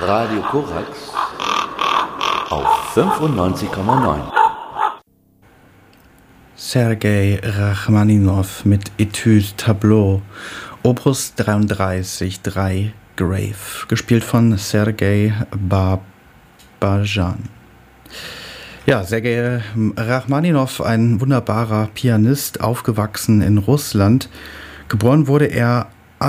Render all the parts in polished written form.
Radio Korax auf 95,9. Sergei Rachmaninow mit Etude Tableau, Opus 33, Grave, gespielt von Sergei Babajan. Ja, Sergei Rachmaninow, ein wunderbarer Pianist, aufgewachsen in Russland. Geboren wurde er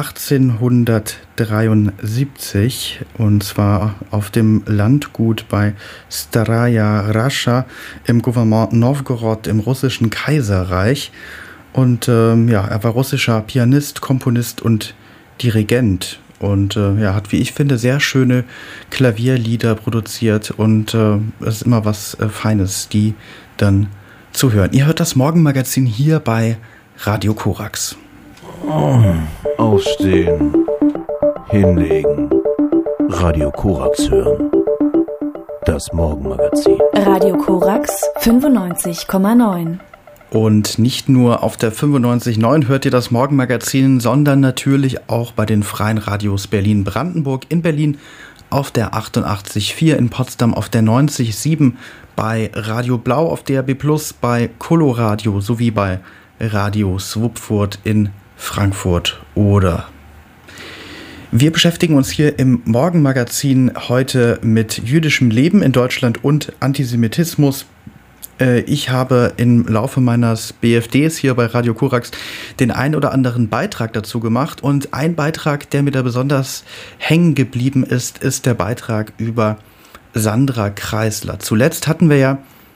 1873 und zwar auf dem Landgut bei Staraya Rascha im Gouvernement Nowgorod im russischen Kaiserreich. Und er war russischer Pianist, Komponist und Dirigent und hat, wie ich finde, sehr schöne Klavierlieder produziert und es ist immer was Feines, die dann zu hören. Ihr hört das Morgenmagazin hier bei Radio Korax. Aufstehen, hinlegen, Radio Korax hören. Das Morgenmagazin. Radio Korax 95,9. Und nicht nur auf der 95,9 hört ihr das Morgenmagazin, sondern natürlich auch bei den freien Radios Berlin-Brandenburg, in Berlin auf der 88,4, in Potsdam auf der 90,7, bei Radio Blau auf DRB+, bei Coloradio sowie bei Radio Swupfurt in Frankfurt oder. Wir beschäftigen uns hier im Morgenmagazin heute mit jüdischem Leben in Deutschland und Antisemitismus. Ich habe im Laufe meines BFDs hier bei Radio Korax den ein oder anderen Beitrag dazu gemacht und ein Beitrag, der mir da besonders hängen geblieben ist, ist der Beitrag über Sandra Kreisler. Zuletzt hatten wir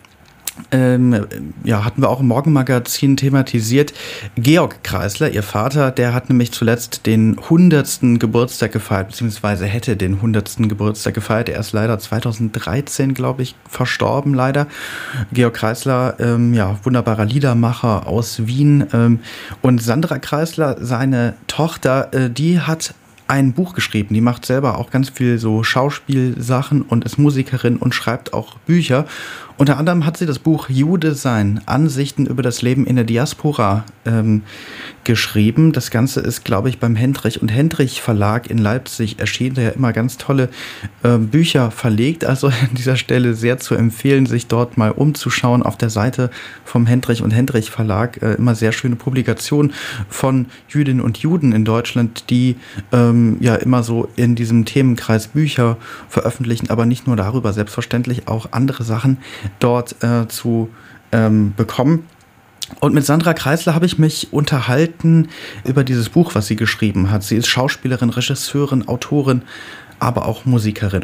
hatten wir auch im Morgenmagazin thematisiert. Georg Kreisler, ihr Vater, der hat nämlich zuletzt den 100. Geburtstag gefeiert, beziehungsweise hätte den 100. Geburtstag gefeiert. Er ist leider 2013, glaube ich, verstorben, leider. Georg Kreisler, wunderbarer Liedermacher aus Wien. Und Sandra Kreisler, seine Tochter, die hat ein Buch geschrieben. Die macht selber auch ganz viel so Schauspielsachen und ist Musikerin und schreibt auch Bücher. Unter anderem hat sie das Buch Jude sein, Ansichten über das Leben in der Diaspora geschrieben. Das Ganze ist, glaube ich, beim Hendrich und Hendrich Verlag in Leipzig erschienen, der ja immer ganz tolle Bücher verlegt. Also an dieser Stelle sehr zu empfehlen, sich dort mal umzuschauen auf der Seite vom Hendrich und Hendrich Verlag. Immer sehr schöne Publikationen von Jüdinnen und Juden in Deutschland, die immer so in diesem Themenkreis Bücher veröffentlichen, aber nicht nur darüber, selbstverständlich auch andere Sachen dort zu bekommen. Und mit Sandra Kreisler habe ich mich unterhalten über dieses Buch, was sie geschrieben hat. Sie ist Schauspielerin, Regisseurin, Autorin, aber auch Musikerin.